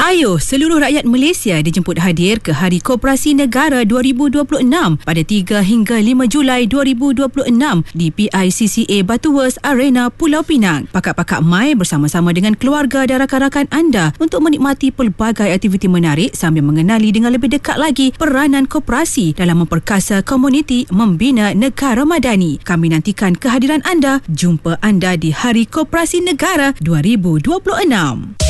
Ayo, seluruh rakyat Malaysia dijemput hadir ke Hari Koperasi Negara 2026 pada 3 hingga 5 Julai 2026 di PICCA Butterworth Arena, Pulau Pinang. Pakak-pakak mai bersama-sama dengan keluarga dan rakan-rakan anda untuk menikmati pelbagai aktiviti menarik sambil mengenali dengan lebih dekat lagi peranan koperasi dalam memperkasa komuniti membina negara madani. Kami nantikan kehadiran anda. Jumpa anda di Hari Koperasi Negara 2026.